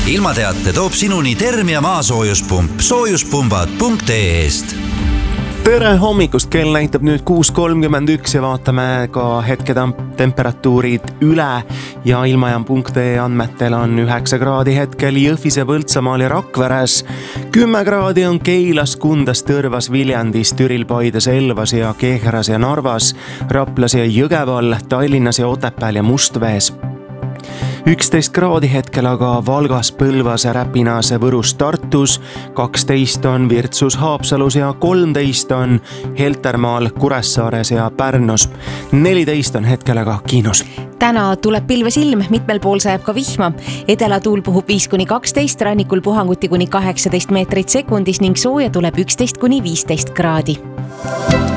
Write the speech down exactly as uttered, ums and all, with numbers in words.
ilmateate toob sinuni Termia maasoojuspump soojuspumbad punkt ee-st. Tere hommikust, kell näitab nüüd kuus kolmkümmend üks ja vaatame ka hetke temperatuurid üle ja ilmajaam punkt ee andmetel on üheksa kraadi hetkel Jõhvis ja Põltsamaal ja Rakveres. kümme kraadi on Keilas, Kundas, Tõrvas, Viljandis, Türil, Paides, Elvas ja Keehras ja Narvas, Raplas ja Jõgeval, Tallinnas ja Otepääl ja Mustvees. üksteist kraadi hetkel aga Valgas, Põlvas, Räpinas, Võrus, Tartus, kaksteist on Virtsus, Haapsalus ja kolmteist on Heltermaal, Kuressaares ja Pärnus. neliteist on hetkel aga Kiinus. Täna tuleb pilves ilm, mitmel pool sajab ka vihma. Edelatuul puhub viis kuni kaksteist, rannikul puhanguti kuni kaheksateist meetrit sekundis ning sooja tuleb üksteist kuni viisteist kraadi.